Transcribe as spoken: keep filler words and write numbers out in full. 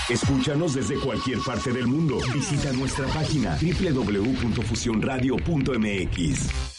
Escúchanos desde cualquier parte del mundo. Visita nuestra página doble u doble u doble u punto fusión radio punto m x.